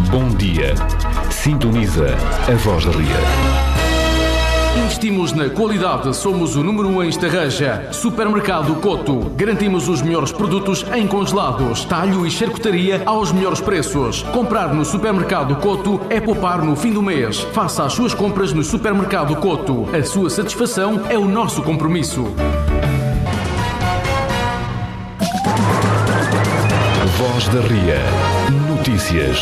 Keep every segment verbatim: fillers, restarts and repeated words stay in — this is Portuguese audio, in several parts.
Bom dia. Sintoniza a Voz da Ria. Investimos na qualidade, somos o número um em Estarreja. Supermercado Coto. Garantimos os melhores produtos em congelados, talho e charcutaria aos melhores preços. Comprar no Supermercado Coto é poupar no fim do mês. Faça as suas compras no Supermercado Coto. A sua satisfação é o nosso compromisso. Voz da Ria. Notícias.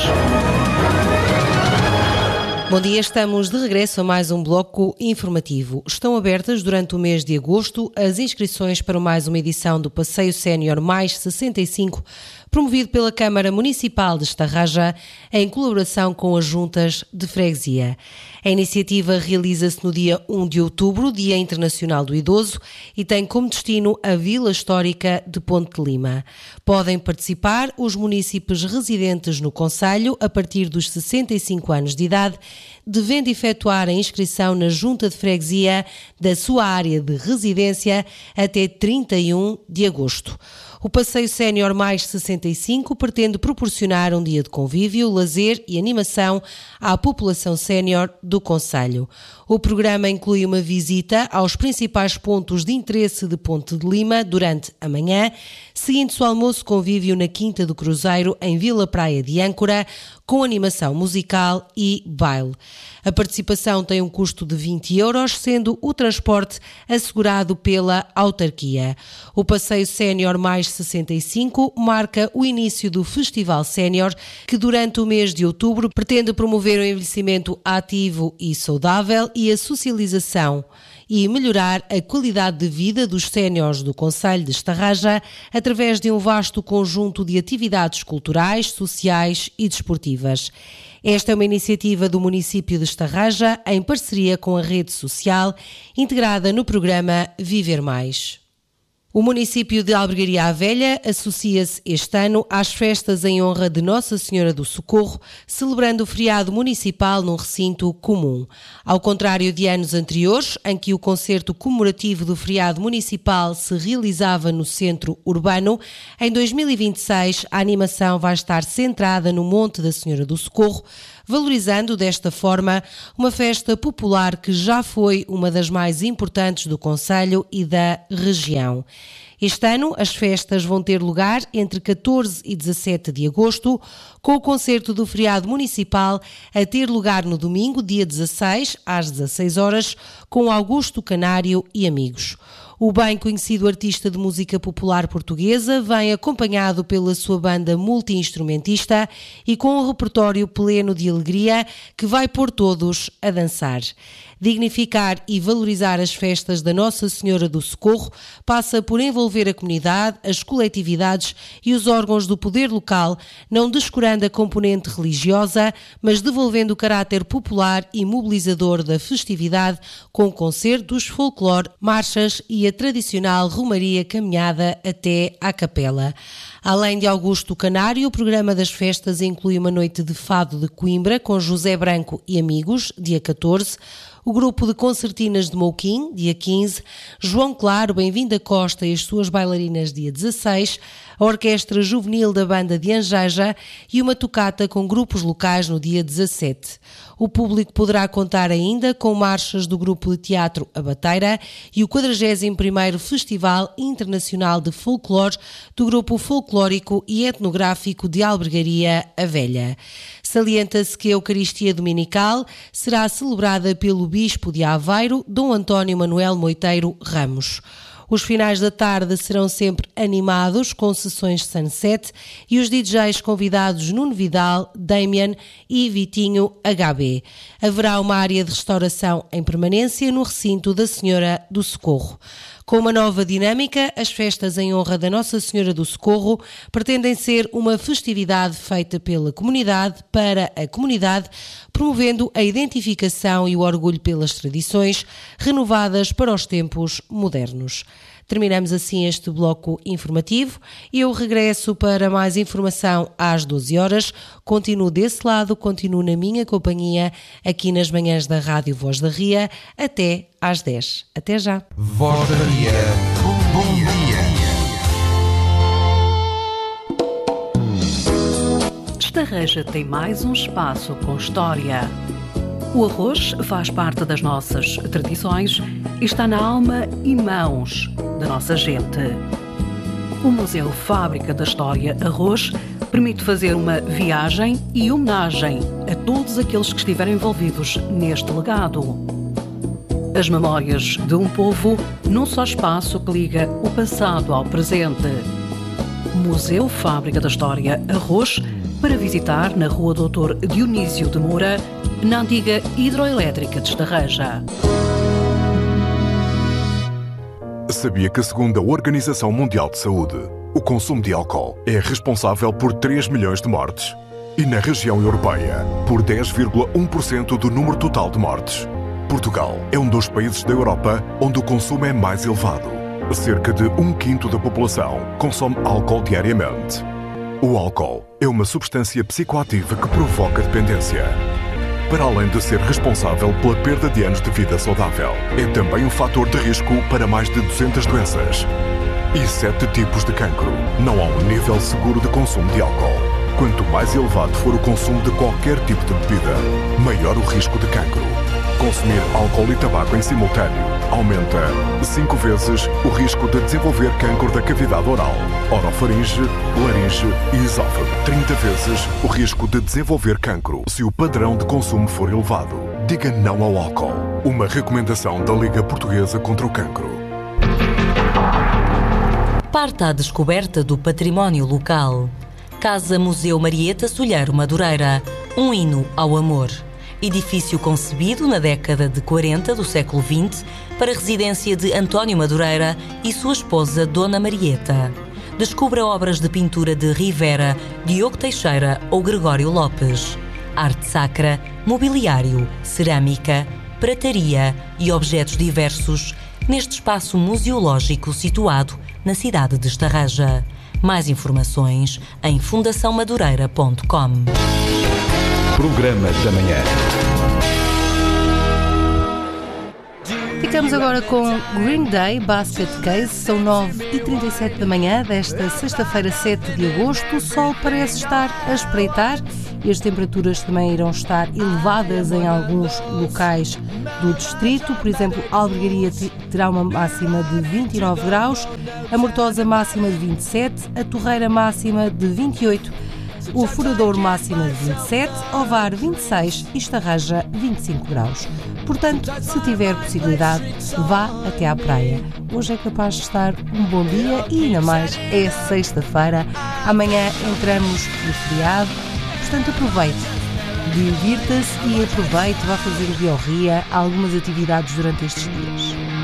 Bom dia, estamos de regresso a mais um bloco informativo. Estão abertas durante o mês de agosto as inscrições para mais uma edição do Passeio Sénior Mais sessenta e cinco, promovido pela Câmara Municipal de Estarraja, em colaboração com as juntas de freguesia. A iniciativa realiza-se no dia um de outubro, Dia Internacional do Idoso, e tem como destino a Vila Histórica de Ponte de Lima. Podem participar os munícipes residentes no concelho a partir dos sessenta e cinco anos de idade, devendo efetuar a inscrição na junta de freguesia da sua área de residência até trinta e um de agosto. O Passeio Sénior Mais sessenta e cinco pretende proporcionar um dia de convívio, lazer e animação à população sénior do concelho. O programa inclui uma visita aos principais pontos de interesse de Ponte de Lima durante a manhã, seguindo-se o almoço convívio na Quinta do Cruzeiro, em Vila Praia de Âncora, com animação musical e baile. A participação tem um custo de vinte euros, sendo o transporte assegurado pela autarquia. O Passeio Sénior Mais sessenta e cinco marca o início do Festival Sénior, que durante o mês de outubro pretende promover o envelhecimento ativo e saudável e a socialização e melhorar a qualidade de vida dos séniores do concelho de Estarraja através de um vasto conjunto de atividades culturais, sociais e desportivas. Esta é uma iniciativa do município de Estarraja em parceria com a rede social integrada no programa Viver Mais. O município de Albergaria à Velha associa-se este ano às festas em honra de Nossa Senhora do Socorro, celebrando o feriado municipal num recinto comum. Ao contrário de anos anteriores, em que o concerto comemorativo do feriado municipal se realizava no centro urbano, em dois mil e vinte e seis a animação vai estar centrada no Monte da Senhora do Socorro, valorizando desta forma uma festa popular que já foi uma das mais importantes do concelho e da região. Este ano as festas vão ter lugar entre catorze e dezassete de agosto, com o concerto do feriado municipal a ter lugar no domingo, dia dezasseis, às dezasseis horas, com Augusto Canário e amigos. O bem conhecido artista de música popular portuguesa vem acompanhado pela sua banda multi-instrumentista e com um repertório pleno de alegria que vai pôr todos a dançar. Dignificar e valorizar as festas da Nossa Senhora do Socorro passa por envolver a comunidade, as coletividades e os órgãos do poder local, não descurando a componente religiosa, mas devolvendo o caráter popular e mobilizador da festividade com concertos, folclore, marchas e a tradicional romaria caminhada até à capela. Além de Augusto Canário, o programa das festas inclui uma noite de fado de Coimbra com José Branco e amigos, dia catorze, o grupo de concertinas de Mouquim, dia quinze, João Claro, Bem-vinda Costa e as suas bailarinas, dia dezasseis, a Orquestra Juvenil da Banda de Anjaja e uma tocata com grupos locais no dia dezassete. O público poderá contar ainda com marchas do grupo de teatro A Bateira e o quadragésimo primeiro Festival Internacional de Folclore do grupo folclórico e etnográfico de Albergaria à Velha. Salienta-se que a Eucaristia Dominical será celebrada pelo Bispo de Aveiro, Dom António Manuel Moiteiro Ramos. Os finais da tarde serão sempre animados com sessões de sunset e os D Js convidados Nuno Vidal, Damian e Vitinho H B. Haverá uma área de restauração em permanência no recinto da Senhora do Socorro. Com uma nova dinâmica, as festas em honra da Nossa Senhora do Socorro pretendem ser uma festividade feita pela comunidade para a comunidade, promovendo a identificação e o orgulho pelas tradições, renovadas para os tempos modernos. Terminamos assim este bloco informativo e eu regresso para mais informação às doze horas. Continuo desse lado, continuo na minha companhia aqui nas manhãs da Rádio Voz da Ria até às dez. Até já. Voz da Ria. Bom dia. Estarreja tem mais um espaço com história. O arroz faz parte das nossas tradições e está na alma e mãos da nossa gente. O Museu Fábrica da História Arroz permite fazer uma viagem e homenagem a todos aqueles que estiveram envolvidos neste legado. As memórias de um povo num só espaço que liga o passado ao presente. Museu Fábrica da História Arroz, para visitar na Rua doutor Dionísio de Moura, na antiga hidroelétrica de Estarreja. Sabia que, segundo a Organização Mundial de Saúde, o consumo de álcool é responsável por três milhões de mortes e, na região europeia, por dez vírgula um por cento do número total de mortes. Portugal é um dos países da Europa onde o consumo é mais elevado. Cerca de um quinto da população consome álcool diariamente. O álcool é uma substância psicoativa que provoca dependência. Para além de ser responsável pela perda de anos de vida saudável, é também um fator de risco para mais de duzentas doenças e sete tipos de cancro. Não há um nível seguro de consumo de álcool. Quanto mais elevado for o consumo de qualquer tipo de bebida, maior o risco de cancro. Consumir álcool e tabaco em simultâneo aumenta cinco vezes o risco de desenvolver cancro da cavidade oral, orofaringe, laringe e esófago. trinta vezes o risco de desenvolver cancro se o padrão de consumo for elevado. Diga não ao álcool. Uma recomendação da Liga Portuguesa contra o Cancro. Parta à descoberta do património local. Casa Museu Marieta Solheiro Madureira. Um hino ao amor. Edifício concebido na década de quarenta do século vinte para residência de António Madureira e sua esposa Dona Marieta. Descubra obras de pintura de Rivera, Diogo Teixeira ou Gregório Lopes. Arte sacra, mobiliário, cerâmica, prataria e objetos diversos neste espaço museológico situado na cidade de Estarreja. Mais informações em fundação madureira ponto com. Programa da Manhã. Ficamos agora com Green Day Basket Case. São nove e trinta e sete da manhã desta sexta-feira, sete de agosto. O sol parece estar a espreitar e as temperaturas também irão estar elevadas em alguns locais do distrito. Por exemplo, a Albergaria terá uma máxima de vinte e nove graus, a Mortosa máxima de vinte e sete, a Torreira máxima de vinte e oito, o Furador máxima de vinte e sete, Ovar vinte e seis e Estarreja vinte e cinco graus. Portanto, se tiver possibilidade, vá até à praia. Hoje é capaz de estar um bom dia e ainda mais é sexta-feira. Amanhã entramos no feriado, portanto aproveite, divirta-se e aproveite, vá fazer biorria, algumas atividades durante estes dias.